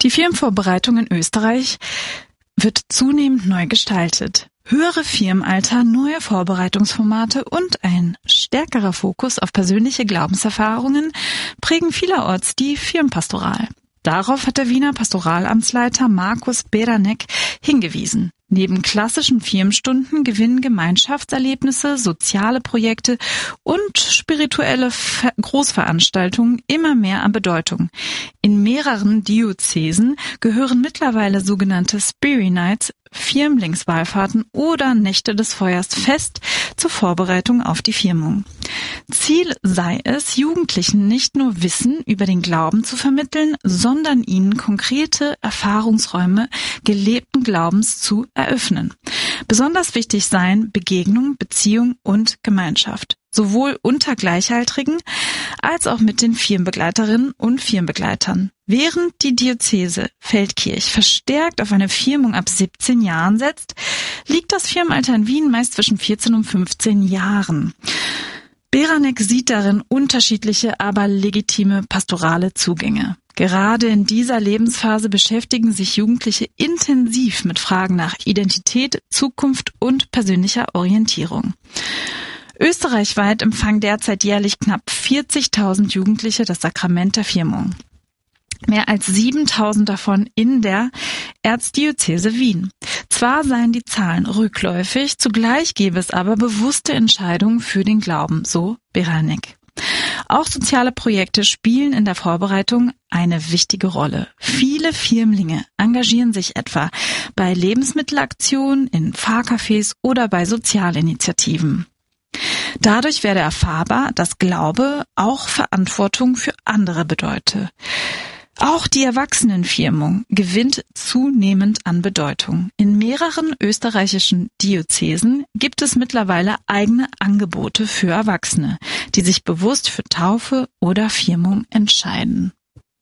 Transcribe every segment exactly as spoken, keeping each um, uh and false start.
Die Firmenvorbereitung in Österreich wird zunehmend neu gestaltet. Höhere Firmenalter, neue Vorbereitungsformate und ein stärkerer Fokus auf persönliche Glaubenserfahrungen prägen vielerorts die Firmenpastoral. Darauf hat der Wiener Pastoralamtsleiter Markus Beranek hingewiesen. Neben klassischen Firmenstunden gewinnen Gemeinschaftserlebnisse, soziale Projekte und spirituelle Ver- Großveranstaltungen immer mehr an Bedeutung. In mehreren Diözesen gehören mittlerweile sogenannte Spirit Nights, Firmlingswallfahrten oder Nächte des Feuers fest zur Vorbereitung auf die Firmung. Ziel sei es, Jugendlichen nicht nur Wissen über den Glauben zu vermitteln, sondern ihnen konkrete Erfahrungsräume gelebten Glaubens zu eröffnen. Besonders wichtig seien Begegnung, Beziehung und Gemeinschaft, sowohl unter Gleichaltrigen als auch mit den Firmenbegleiterinnen und Firmenbegleitern. Während die Diözese Feldkirch verstärkt auf eine Firmung ab siebzehn Jahren setzt, liegt das Firmenalter in Wien meist zwischen vierzehn und fünfzehn Jahren. Beranek sieht darin unterschiedliche, aber legitime pastorale Zugänge. Gerade in dieser Lebensphase beschäftigen sich Jugendliche intensiv mit Fragen nach Identität, Zukunft und persönlicher Orientierung. Österreichweit empfangen derzeit jährlich knapp vierzigtausend Jugendliche das Sakrament der Firmung. Mehr als siebentausend davon in der Erzdiözese Wien. Zwar seien die Zahlen rückläufig, zugleich gäbe es aber bewusste Entscheidungen für den Glauben, so Beranek. Auch soziale Projekte spielen in der Vorbereitung eine wichtige Rolle. Viele Firmlinge engagieren sich etwa bei Lebensmittelaktionen, in Pfarrcafés oder bei Sozialinitiativen. Dadurch werde erfahrbar, dass Glaube auch Verantwortung für andere bedeute. Auch die Erwachsenenfirmung gewinnt zunehmend an Bedeutung. In mehreren österreichischen Diözesen gibt es mittlerweile eigene Angebote für Erwachsene, die sich bewusst für Taufe oder Firmung entscheiden.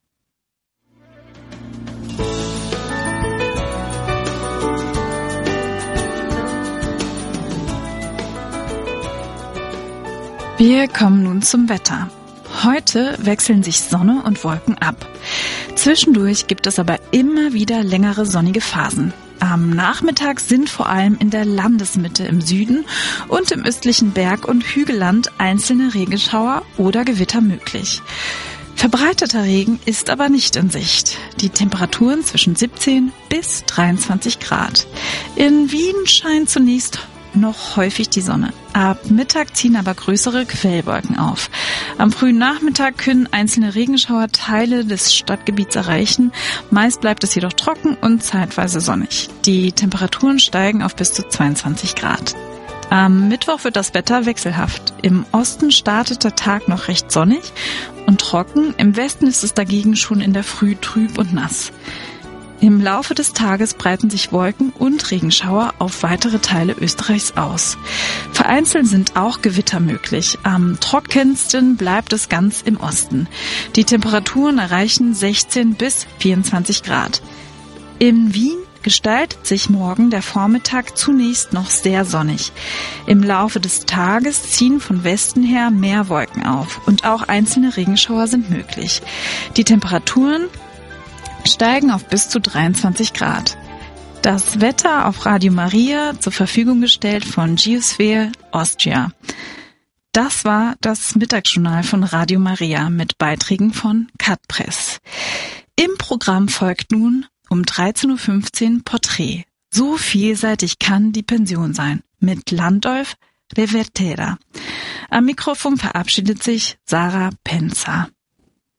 Wir kommen nun zum Wetter. Heute wechseln sich Sonne und Wolken ab. Zwischendurch gibt es aber immer wieder längere sonnige Phasen. Am Nachmittag sind vor allem in der Landesmitte im Süden und im östlichen Berg- und Hügelland einzelne Regenschauer oder Gewitter möglich. Verbreiteter Regen ist aber nicht in Sicht. Die Temperaturen zwischen siebzehn bis dreiundzwanzig Grad. In Wien scheint zunächst noch häufig die Sonne. Ab Mittag ziehen aber größere Quellwolken auf. Am frühen Nachmittag können einzelne Regenschauer Teile des Stadtgebiets erreichen. Meist bleibt es jedoch trocken und zeitweise sonnig. Die Temperaturen steigen auf bis zu zweiundzwanzig Grad. Am Mittwoch wird das Wetter wechselhaft. Im Osten startet der Tag noch recht sonnig und trocken. Im Westen ist es dagegen schon in der Früh trüb und nass. Im Laufe des Tages breiten sich Wolken und Regenschauer auf weitere Teile Österreichs aus. Vereinzelt sind auch Gewitter möglich. Am trockensten bleibt es ganz im Osten. Die Temperaturen erreichen sechzehn bis vierundzwanzig Grad. In Wien gestaltet sich morgen der Vormittag zunächst noch sehr sonnig. Im Laufe des Tages ziehen von Westen her mehr Wolken auf und auch einzelne Regenschauer sind möglich. Die Temperaturen steigen auf bis zu dreiundzwanzig Grad. Das Wetter auf Radio Maria zur Verfügung gestellt von Geosphere Austria. Das war das Mittagsjournal von Radio Maria mit Beiträgen von Katpress. Im Programm folgt nun um dreizehn Uhr fünfzehn Porträt. So vielseitig kann die Pension sein mit Landolf Revertera. Am Mikrofon verabschiedet sich Sarah Penzer.